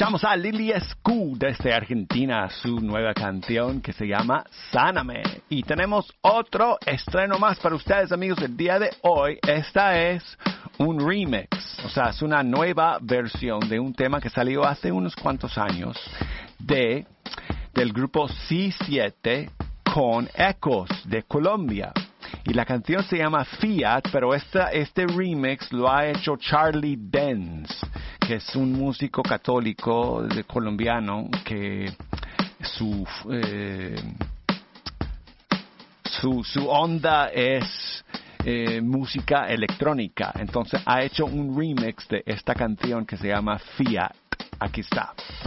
Escuchamos a Lily Escu desde Argentina, su nueva canción que se llama Sáname. Y tenemos otro estreno más para ustedes, amigos, el día de hoy. Esta es un remix, o sea, es una nueva versión de un tema que salió hace unos cuantos años del grupo C7 con Ecos de Colombia. Y la canción se llama Fiat, pero este remix lo ha hecho Charlie Dance, que es un músico católico colombiano que su onda es música electrónica. Entonces ha hecho un remix de esta canción que se llama Fiat. Aquí está.